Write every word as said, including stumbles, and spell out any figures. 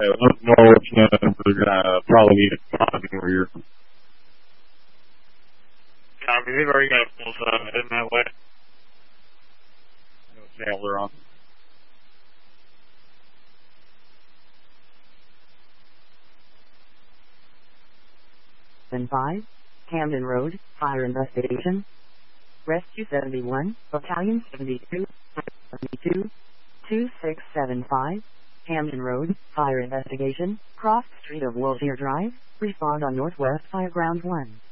Okay, let us know which number we're gonna probably need a copy over here. Copy. They've already got a full set heading that way. No sailor on. Then five, Camden Road, fire investigation. Rescue seventy-one, Battalion seventy-two, seventy-two, two six seven five, Camden Road, fire investigation, cross street of Wolshier Drive, respond on Northwest Fireground one.